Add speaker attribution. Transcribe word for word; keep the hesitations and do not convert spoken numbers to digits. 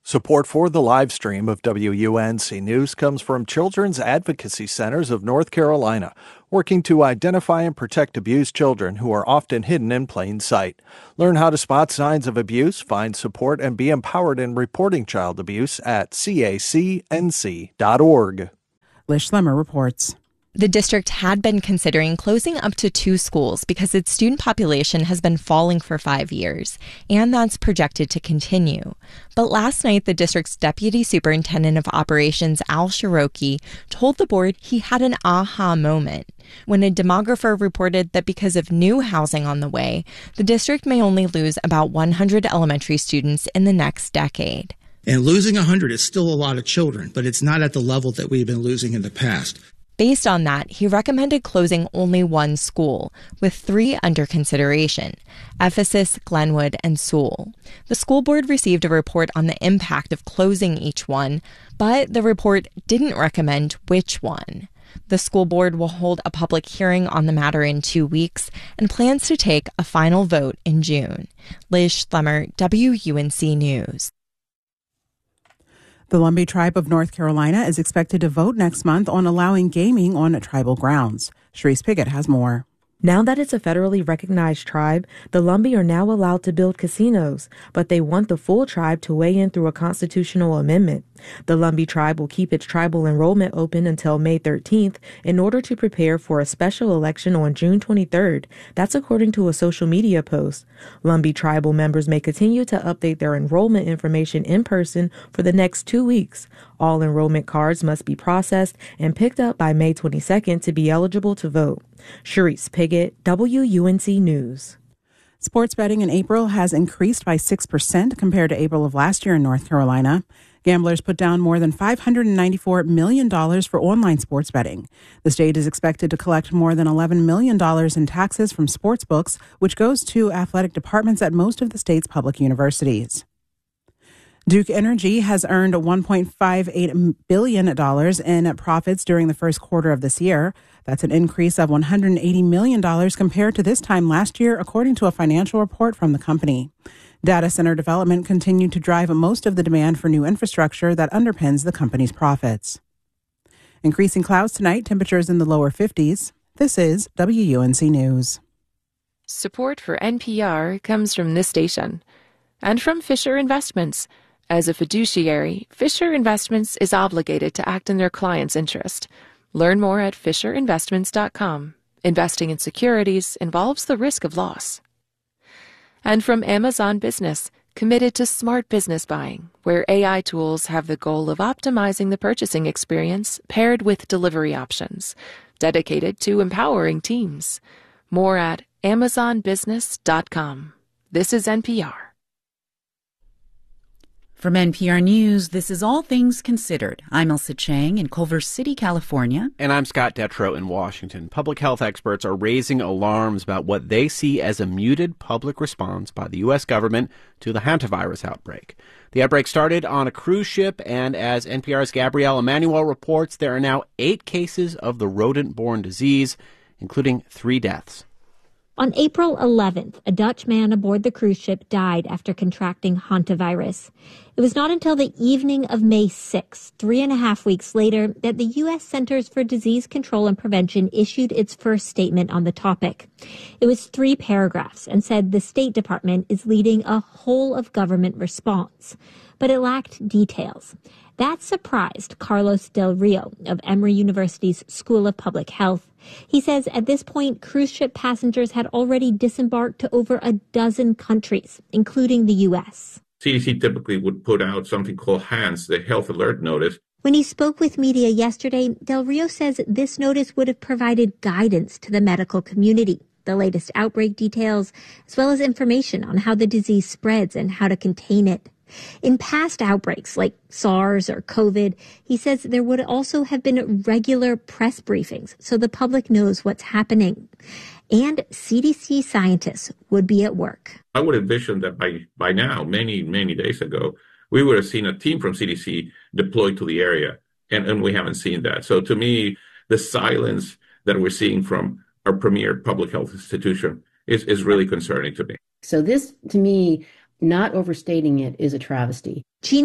Speaker 1: Support for the live stream of W U N C News comes from Children's Advocacy Centers of North Carolina, working to identify and protect abused children who are often hidden in plain sight. Learn how to spot signs of abuse, find support, and be empowered in reporting child abuse at C A C N C dot org.
Speaker 2: Lish Slemmer reports.
Speaker 3: The district had been considering closing up to two schools because its student population has been falling for five years, and that's projected to continue. But last night, the district's Deputy Superintendent of Operations, Al Shiroki, told the board he had an aha moment when a demographer reported that because of new housing on the way, the district may only lose about one hundred elementary students in the next decade.
Speaker 4: And losing one hundred is still a lot of children, but it's not at the level that we've been losing in the past.
Speaker 3: Based on that, he recommended closing only one school, with three under consideration: Ephesus, Glenwood, and Sewell. The school board received a report on the impact of closing each one, but the report didn't recommend which one. The school board will hold a public hearing on the matter in two weeks and plans to take a final vote in June. Liz Schlemmer, W U N C News.
Speaker 2: The Lumbee Tribe of North Carolina is expected to vote next month on allowing gaming on tribal grounds. Sharice Piggott has more.
Speaker 5: Now that it's a federally recognized tribe, the Lumbee are now allowed to build casinos, but they want the full tribe to weigh in through a constitutional amendment. The Lumbee tribe will keep its tribal enrollment open until May thirteenth in order to prepare for a special election on June twenty-third. That's according to a social media post. Lumbee tribal members may continue to update their enrollment information in person for the next two weeks. All enrollment cards must be processed and picked up by May twenty-second to be eligible to vote. Sharice Piggott, W U N C News.
Speaker 2: Sports betting in April has increased by six percent compared to April of last year in North Carolina. Gamblers put down more than five hundred ninety-four million dollars for online sports betting. The state is expected to collect more than eleven million dollars in taxes from sports books, which goes to athletic departments at most of the state's public universities. Duke Energy has earned one point five eight billion dollars in profits during the first quarter of this year. That's an increase of one hundred eighty million dollars compared to this time last year, according to a financial report from the company. Data center development continued to drive most of the demand for new infrastructure that underpins the company's profits. Increasing clouds tonight, temperatures in the lower fifties. This is W U N C News.
Speaker 6: Support for N P R comes from this station and from Fisher Investments. As a fiduciary, Fisher Investments is obligated to act in their client's interest. Learn more at fisher investments dot com. Investing in securities involves the risk of loss. And from Amazon Business, committed to smart business buying, where A I tools have the goal of optimizing the purchasing experience paired with delivery options, dedicated to empowering teams. More at amazon business dot com. This is N P R.
Speaker 7: From N P R News, this is All Things Considered. I'm Elsa Chang in Culver City, California.
Speaker 8: And I'm Scott Detrow in Washington. Public health experts are raising alarms about what they see as a muted public response by the U S government to the hantavirus outbreak. The outbreak started on a cruise ship, and as N P R's Gabrielle Emanuel reports, there are now eight cases of the rodent-borne disease, including three deaths.
Speaker 9: On April eleventh, a Dutch man aboard the cruise ship died after contracting hantavirus. It was not until the evening of May sixth, three and a half weeks later, that the U S Centers for Disease Control and Prevention issued its first statement on the topic. It was three paragraphs and said the State Department is leading a whole-of-government response, but it lacked details. That surprised Carlos Del Rio of Emory University's School of Public Health. He says at this point, cruise ship passengers had already disembarked to over a dozen countries, including the U S.
Speaker 10: C D C typically would put out something called HANS, the Health Alert Notice.
Speaker 9: When he spoke with media yesterday, Del Rio says this notice would have provided guidance to the medical community, the latest outbreak details, as well as information on how the disease spreads and how to contain it. In past outbreaks like SARS or COVID, he says there would also have been regular press briefings so the public knows what's happening. And C D C scientists would be at work.
Speaker 10: I would envision that by, by now, many, many days ago, we would have seen a team from C D C deployed to the area, and, and we haven't seen that. So to me, the silence that we're seeing from our premier public health institution is, is really concerning to me.
Speaker 11: So this, to me, not overstating it, is a travesty.
Speaker 9: Gina